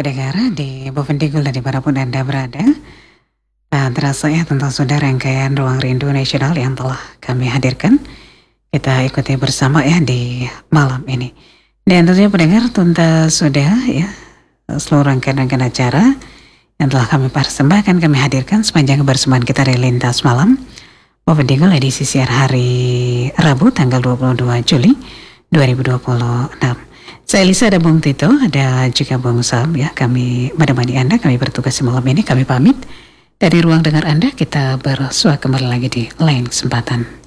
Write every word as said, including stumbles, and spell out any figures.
pendengar di Bovendigul dan dimanapun Anda berada. Dan terasa ya tentang sudah rangkaian Ruang Rindu Nasional yang telah kami hadirkan. Kita ikuti bersama ya di malam ini. Dan tentunya pendengar tuntas sudah ya seluruh rangkaian-rangkaian acara yang telah kami persembahkan, kami hadirkan sepanjang kebersamaan kita dari Lintas Malam Bovendigul edisi siar hari Rabu tanggal dua puluh dua Juli dua ribu dua puluh enam. Saya Elisa, ada Bung Tito, ada juga Bung Sam ya. Kami menemani Anda, kami bertugas malam ini, kami pamit dari ruang dengar Anda. Kita bersua kembali lagi di lain kesempatan.